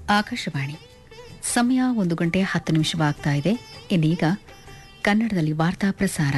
ಆಕಾಶವಾಣಿ ಸಮಯ 1:10 ಇದೆ. ಇನ್ನೀಗ ಕನ್ನಡದಲ್ಲಿ ವಾರ್ತಾ ಪ್ರಸಾರ.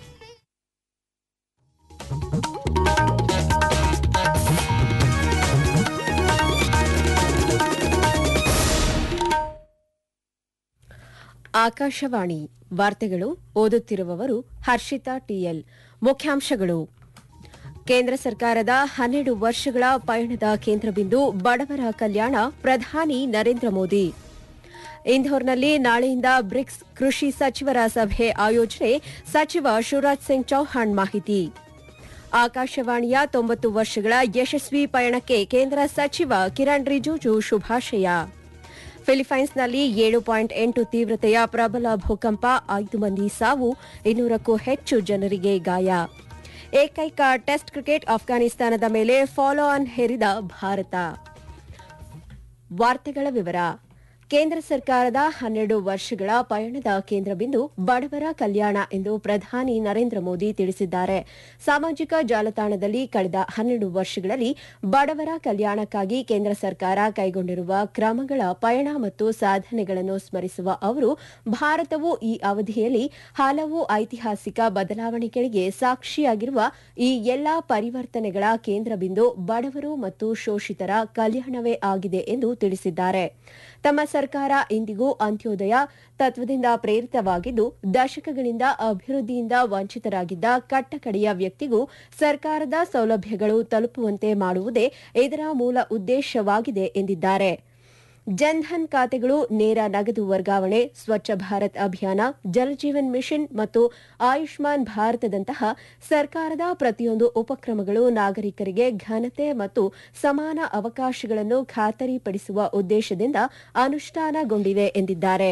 ಆಕಾಶವಾಣಿ ವಾರ್ತೆಗಳು ಓದುತ್ತಿರುವವರು ಹರ್ಷಿತಾ ಟಿಎಲ್. ಮುಖ್ಯಾಂಶಗಳು: ಕೇಂದ್ರ ಸರ್ಕಾರದ 12 ವರ್ಷಗಳ ಪಯಣದ ಕೇಂದ್ರಬಿಂದು ಬಡವರ ಕಲ್ಯಾಣ, ಪ್ರಧಾನಿ ನರೇಂದ್ರ ಮೋದಿ. ಇಂಧೋರ್ನಲ್ಲಿ ನಾಳೆಯಿಂದ ಬ್ರಿಕ್ಸ್ ಕೃಷಿ ಸಚಿವರ ಸಭೆ ಆಯೋಜನೆ, ಸಚಿವ ಶಿವರಾಜ್ ಸಿಂಗ್ ಚೌಹಾಣ್ ಮಾಹಿತಿ. ಆಕಾಶವಾಣಿಯ 90 ವರ್ಷಗಳ ಯಶಸ್ವಿ ಪಯಣಕ್ಕೆ ಕೇಂದ್ರ ಸಚಿವ ಕಿರಣ್ ರಿಜಿಜು ಶುಭಾಶಯ. ಫಿಲಿಪೈನ್ಸ್ನಲ್ಲಿ 7.8 ತೀವ್ರತೆಯ ಪ್ರಬಲ ಭೂಕಂಪ, 5 ಮಂದಿ ಸಾವು, 200ಕ್ಕೂ ಹೆಚ್ಚು ಜನರಿಗೆ ಗಾಯ. ಏಕೈಕ ಟೆಸ್ಟ್ ಕ್ರಿಕೆಟ್ ಅಫ್ಘಾನಿಸ್ತಾನದ ಮೇಲೆ ಫಾಲೋ ಆನ್ ಹೇರಿದ ಭಾರತ. ವಾರ್ತೆಗಳ ವಿವರ. ಕೇಂದ್ರ ಸರ್ಕಾರದ 12 ವರ್ಷಗಳ ಪಯಣದ ಕೇಂದ್ರಬಿಂದು ಬಡವರ ಕಲ್ಯಾಣ ಎಂದು ಪ್ರಧಾನಿ ನರೇಂದ್ರ ಮೋದಿ ತಿಳಿಸಿದ್ದಾರೆ. ಸಾಮಾಜಿಕ ಜಾಲತಾಣದಲ್ಲಿ ಕಳೆದ 12 ವರ್ಷಗಳಲ್ಲಿ ಬಡವರ ಕಲ್ಯಾಣಕ್ಕಾಗಿ ಕೇಂದ್ರ ಸರ್ಕಾರ ಕೈಗೊಂಡಿರುವ ಕ್ರಮಗಳ ಪಯಣ ಮತ್ತು ಸಾಧನೆಗಳನ್ನು ಸ್ಮರಿಸುವ ಅವರು, ಭಾರತವು ಈ ಅವಧಿಯಲ್ಲಿ ಹಲವು ಐತಿಹಾಸಿಕ ಬದಲಾವಣೆಗಳಿಗೆ ಸಾಕ್ಷಿಯಾಗಿರುವ ಈ ಎಲ್ಲಾ ಪರಿವರ್ತನೆಗಳ ಕೇಂದ್ರಬಿಂದು ಬಡವರು ಮತ್ತು ಶೋಷಿತರ ಕಲ್ಯಾಣವೇ ಆಗಿದೆ ಎಂದು ತಿಳಿಸಿದ್ದಾರೆ. ತಮ್ಮ ಸರ್ಕಾರ ಇಂದಿಗೂ ಅಂತ್ಯೋದಯ ತತ್ವದಿಂದ ಪ್ರೇರಿತವಾಗಿದ್ದು, ದಶಕಗಳಿಂದ ಅಭಿವೃದ್ಧಿಯಿಂದ ವಂಚಿತರಾಗಿದ್ದ ಕಟ್ಟಕಡೆಯ ವ್ಯಕ್ತಿಗೂ ಸರ್ಕಾರದ ಸೌಲಭ್ಯಗಳು ತಲುಪುವಂತೆ ಮಾಡುವುದೇ ಇದರ ಮೂಲ ಉದ್ದೇಶವಾಗಿದೆ ಎಂದಿದ್ದಾರೆ. ಜನ್ಧನ್ ಖಾತೆಗಳು, ನೇರ ನಗದು ವರ್ಗಾವಣೆ, ಸ್ವಚ್ಛ ಭಾರತ್ ಅಭಿಯಾನ, ಜಲಜೀವನ್ ಮಿಷನ್ ಮತ್ತು ಆಯುಷ್ಮಾನ್ ಭಾರತದಂತಹ ಸರ್ಕಾರದ ಪ್ರತಿಯೊಂದು ಉಪಕ್ರಮಗಳು ನಾಗರಿಕರಿಗೆ ಘನತೆ ಮತ್ತು ಸಮಾನ ಅವಕಾಶಗಳನ್ನು ಖಾತರಿಪಡಿಸುವ ಉದ್ದೇಶದಿಂದ ಅನುಷ್ಠಾನಗೊಂಡಿವೆ ಎಂದಿದ್ದಾರೆ.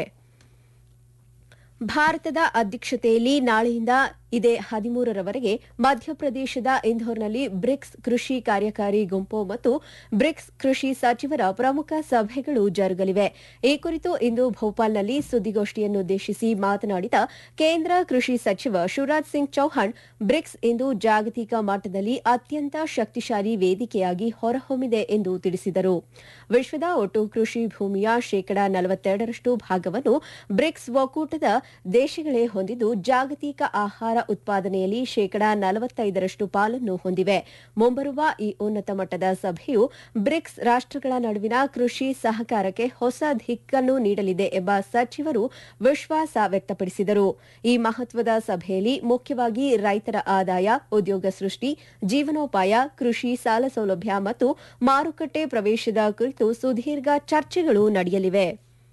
ಭಾರತದ ಅಧ್ಯಕ್ಷತೆಯಲ್ಲಿ ನಾಳೆಯಿಂದ ಇದೇ 13ರವರೆಗೆ ಮಧ್ಯಪ್ರದೇಶದ ಇಂಧೋರ್ನಲ್ಲಿ ಬ್ರಿಕ್ಸ್ ಕೃಷಿ ಕಾರ್ಯಕಾರಿ ಗುಂಪು ಮತ್ತು ಬ್ರಿಕ್ಸ್ ಕೃಷಿ ಸಚಿವರ ಪ್ರಮುಖ ಸಭೆಗಳು ಜರುಗಲಿವೆ. ಈ ಕುರಿತು ಇಂದು ಭೋಪಾಲ್ನಲ್ಲಿ ಸುದ್ದಿಗೋಷ್ಠಿಯನ್ನುದ್ದೇಶಿಸಿ ಮಾತನಾಡಿದ ಕೇಂದ್ರ ಕೃಷಿ ಸಚಿವ ಶಿವರಾಜ್ ಸಿಂಗ್ ಚೌಹಾಣ್, ಬ್ರಿಕ್ಸ್ ಇಂದು ಜಾಗತಿಕ ಮಟ್ಟದಲ್ಲಿ ಅತ್ಯಂತ ಶಕ್ತಿಶಾಲಿ ವೇದಿಕೆಯಾಗಿ ಹೊರಹೊಮ್ಮಿದೆ ಎಂದು ತಿಳಿಸಿದರು. ವಿಶ್ವದ ಒಟ್ಟು ಕೃಷಿ ಭೂಮಿಯ 42% ಭಾಗವನ್ನು ಬ್ರಿಕ್ಸ್ ಒಕ್ಕೂಟದ ದೇಶಗಳೇ ಹೊಂದಿದ್ದು, ಜಾಗತಿಕ ಆಹಾರ ಉತ್ಪಾದನೆಯಲ್ಲಿ 45% ಪಾಲನ್ನು ಹೊಂದಿವೆ. ಮುಂಬರುವ ಈ ಉನ್ನತ ಮಟ್ಟದ ಸಭೆಯು ಬ್ರಿಕ್ಸ್ ರಾಷ್ಟಗಳ ನಡುವಿನ ಕೃಷಿ ಸಹಕಾರಕ್ಕೆ ಹೊಸ ದಿಕ್ಕನ್ನು ನೀಡಲಿದೆ ಎಂಬ ಸಚಿವರು ವಿಶ್ವಾಸ ವ್ಯಕ್ತಪಡಿಸಿದರು. ಈ ಮಹತ್ವದ ಸಭೆಯಲ್ಲಿ ಮುಖ್ಯವಾಗಿ ರೈತರ ಆದಾಯ, ಉದ್ಯೋಗ ಸೃಷ್ಟಿ, ಜೀವನೋಪಾಯ, ಕೃಷಿ ಸಾಲ ಸೌಲಭ್ಯ ಮತ್ತು ಮಾರುಕಟ್ಟೆ ಪ್ರವೇಶದ ಕುರಿತು ಸುದೀರ್ಘ ಚರ್ಚೆಗಳು ನಡೆಯಲಿವೆ.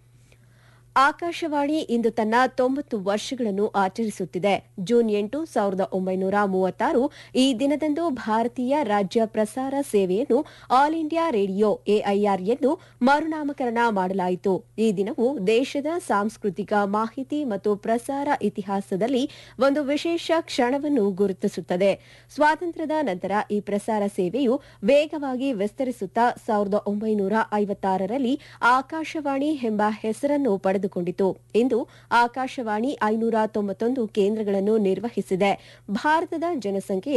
ಆಕಾಶವಾಣಿ ಇಂದು ತನ್ನ 90 ವರ್ಷಗಳನ್ನು ಆಚರಿಸುತ್ತಿದೆ. ಜೂನ್ 8, 1936 ಈ ದಿನದಂದು ಭಾರತೀಯ ರಾಜ್ಯ ಪ್ರಸಾರ ಸೇವೆಯನ್ನು ಆಲ್ ಇಂಡಿಯಾ ರೇಡಿಯೋ ಎಐಆರ್ ಎಂದು ಮರುನಾಮಕರಣ ಮಾಡಲಾಯಿತು. ಈ ದಿನವು ದೇಶದ ಸಾಂಸ್ಕೃತಿಕ, ಮಾಹಿತಿ ಮತ್ತು ಪ್ರಸಾರ ಇತಿಹಾಸದಲ್ಲಿ ಒಂದು ವಿಶೇಷ ಕ್ಷಣವನ್ನು ಗುರುತಿಸುತ್ತದೆ. ಸ್ವಾತಂತ್ರ್ಯದ ನಂತರ ಈ ಪ್ರಸಾರ ಸೇವೆಯು ವೇಗವಾಗಿ ವಿಸ್ತರಿಸುತ್ತಾ 1956ರಲ್ಲಿ ಆಕಾಶವಾಣಿ ಎಂಬ ಹೆಸರನ್ನು ಪಡೆದುಕೊಂಡಿತು. ಇಂದು ಆಕಾಶವಾಣಿ 591 ಕೇಂದ್ರಗಳನ್ನು ನಿರ್ವಹಿಸಿದೆ. ಭಾರತದ ಜನಸಂಖ್ಯೆಯ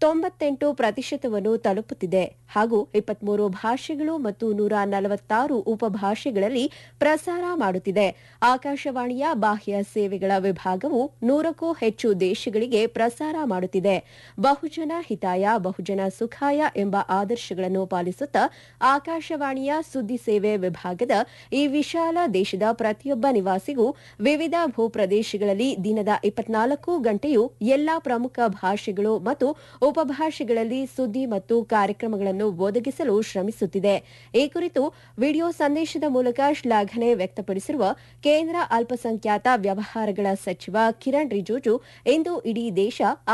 98% ತಲುಪುತ್ತಿದೆ ಹಾಗೂ 23 ಭಾಷೆಗಳು ಮತ್ತು 146 ಉಪಭಾಷೆಗಳಲ್ಲಿ ಪ್ರಸಾರ ಮಾಡುತ್ತಿದೆ. ಆಕಾಶವಾಣಿಯ ಬಾಹ್ಯ ಸೇವೆಗಳ ವಿಭಾಗವು 100ಕ್ಕೂ ಹೆಚ್ಚು ದೇಶಗಳಿಗೆ ಪ್ರಸಾರ ಮಾಡುತ್ತಿದೆ. ಬಹುಜನ ಹಿತಾಯ ಬಹುಜನ ಸುಖಾಯ ಎಂಬ ಆದರ್ಶಗಳನ್ನು ಪಾಲಿಸುತ್ತಾ ಆಕಾಶವಾಣಿಯ ಸುದ್ದಿ ಸೇವೆ ವಿಭಾಗದ ಈ ವಿಶಾಲ ದೇಶದ ಪ್ರತಿಯೊಬ್ಬ ನಿವಾಸಿಗೂ ವಿವಿಧ ಭೂಪ್ರದೇಶಗಳಲ್ಲಿ ದಿನದ 24 ಗಂಟೆಯೂ ಎಲ್ಲಾ ಪ್ರಮುಖ ಭಾಷೆಗಳು ಮತ್ತು ಉಪಭಾಷೆಗಳಲ್ಲಿ ಸುದ್ದಿ ಮತ್ತು ಕಾರ್ಯಕ್ರಮಗಳನ್ನು ಒದಗಿಸಲು ಶ್ರಮಿಸುತ್ತಿದೆ. ಈ ಕುರಿತು ವಿಡಿಯೋ ಸಂದೇಶದ ಮೂಲಕ ಶ್ಲಾಘನೆ ವ್ಯಕ್ತಪಡಿಸಿರುವ ಕೇಂದ್ರ ಅಲ್ಪಸಂಖ್ಯಾತ ವ್ಯವಹಾರಗಳ ಸಚಿವ ಕಿರಣ್ ರಿಜಿಜು, ಇಂದು ಇಡೀ ದೇಶ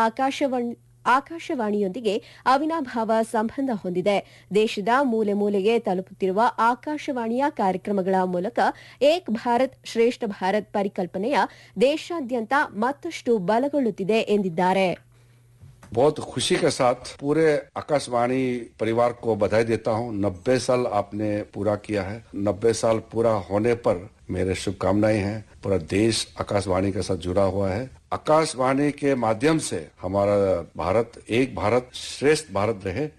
ಆಕಾಶವಾಣಿಯೊಂದಿಗೆ ಅವಿನಾಭಾವ ಸಂಬಂಧ ಹೊಂದಿದೆ. ದೇಶದ ಮೂಲೆ ಮೂಲೆಗೆ ತಲುಪುತ್ತಿರುವ ಆಕಾಶವಾಣಿಯ ಕಾರ್ಯಕ್ರಮಗಳ ಮೂಲಕ ಏಕ್ ಭಾರತ್ ಶ್ರೇಷ್ಠ ಭಾರತ್ ಪರಿಕಲ್ಪನೆಯ ದೇಶಾದ್ಯಂತ ಮತ್ತಷ್ಟು ಬಲಗೊಳ್ಳುತ್ತಿದೆ ಎಂದಿದ್ದಾರೆ. बहुत खुशी के साथ पूरे आकाशवाणी परिवार को बधाई देता हूं। 90 साल आपने पूरा किया है। 90 साल पूरा होने पर मेरे शुभकामनाएं हैं। पूरा देश आकाशवाणी के साथ जुड़ा हुआ है। आकाशवाणी के माध्यम से हमारा भारत एक भारत श्रेष्ठ भारत रहे,